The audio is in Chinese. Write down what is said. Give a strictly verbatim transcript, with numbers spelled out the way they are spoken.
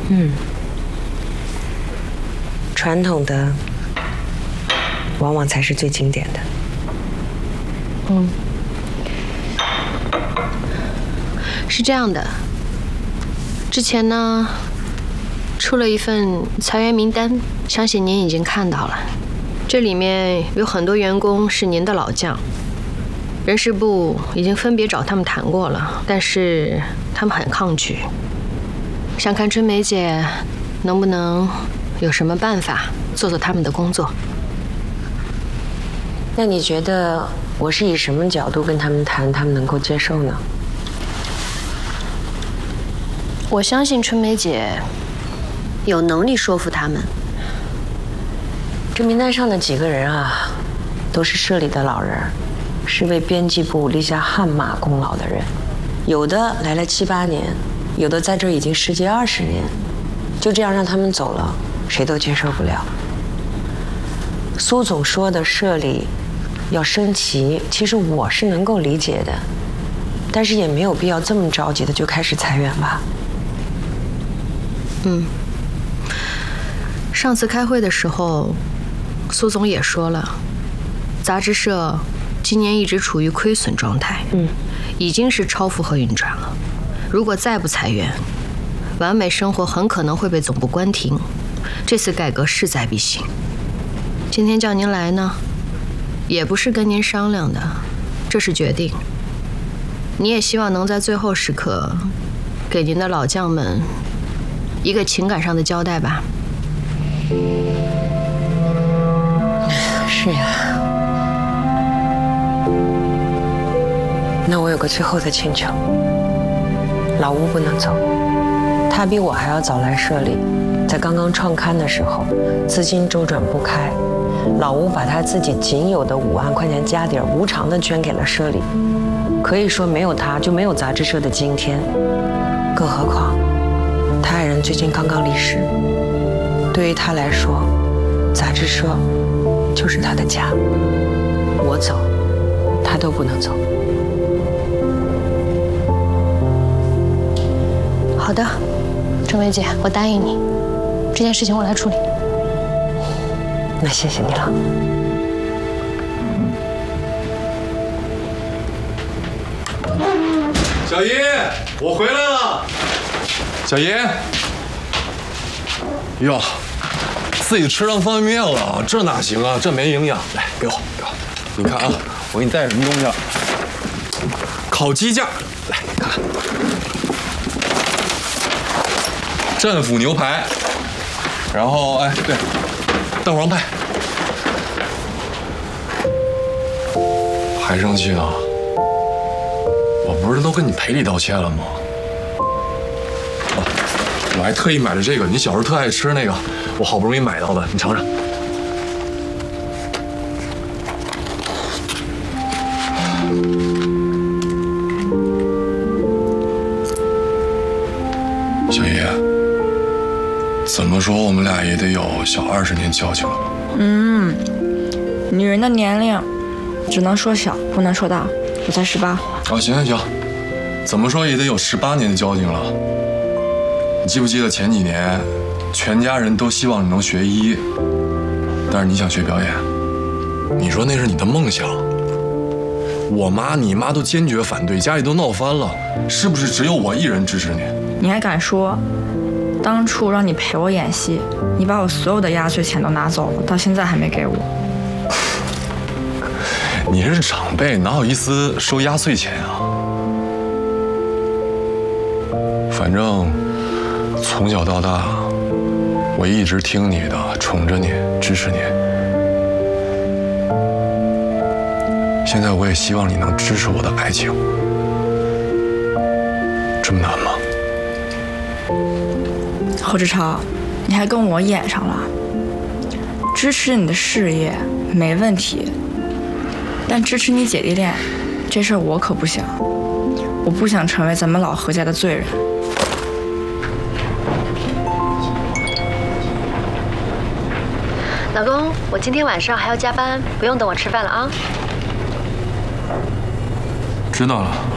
嗯，传统的往往才是最经典的。 嗯，是这样的，之前呢出了一份裁员名单，相信您已经看到了。这里面有很多员工是您的老将，人事部已经分别找他们谈过了，但是他们很抗拒。想看春梅姐能不能有什么办法做做他们的工作。 那你觉得我是以什么角度跟他们谈，他们能够接受呢？ 我相信春梅姐有能力说服他们。 这名单上的几个人啊，都是社里的老人，是为编辑部立下汗马功劳的人。有的来了七八年，有的在这儿已经十几二十年，就这样让他们走了，谁都接受不了。苏总说的社里要升旗，其实我是能够理解的，但是也没有必要这么着急的就开始裁员吧。 嗯，上次开会的时候，苏总也说了，杂志社今年一直处于亏损状态，嗯，已经是超负荷运转了。如果再不裁员，完美生活很可能会被总部关停。这次改革势在必行。今天叫您来呢，也不是跟您商量的，这是决定。你也希望能在最后时刻，给您的老将们一个情感上的交代吧。 是呀，那我有个最后的请求，老吴不能走，他比我还要早来社里，在刚刚创刊的时候，资金周转不开，老吴把他自己仅有的五万块钱家底儿无偿的捐给了社里，可以说没有他就没有杂志社的今天，更何况他爱人最近刚刚离世，对于他来说，杂志社就是他的家，我走，他都不能走。 好的，春梅姐，我答应你，这件事情我来处理。 那谢谢你了。 小姨，我回来了。小姨，哟，自己吃上方便面了，这哪行啊？这没营养。来，给我，给我。你看啊，我给你带什么东西啊？烤鸡架，来，你看。战斧牛排，然后哎，对，蛋黄派。还生气呢？我不是都跟你赔礼道歉了吗？啊，我还特意买了这个，你小时候特爱吃那个，我好不容易买到的，你尝尝。小姨，怎么说我们俩也得有小二十年交情了吧？ 嗯，女人的年龄只能说小，不能说大。我才十八。 哦，行行行，怎么说也得有十八年的交情了。你记不记得前几年，全家人都希望你能学医，但是你想学表演，你说那是你的梦想。我妈、你妈都坚决反对，家里都闹翻了，是不是只有我一人支持你？ 你还敢说？当初让你陪我演戏，你把我所有的压岁钱都拿走了，到现在还没给我。 你是长辈，哪好意思收压岁钱啊？反正从小到大，我一直听你的，宠着你，支持你。现在我也希望你能支持我的爱情。这么难吗？ 侯志超，你还跟我演上了。支持你的事业没问题。但支持你姐弟恋，这事儿我可不想。我不想成为咱们老何家的罪人。 老公，我今天晚上还要加班，不用等我吃饭了啊。 知道了。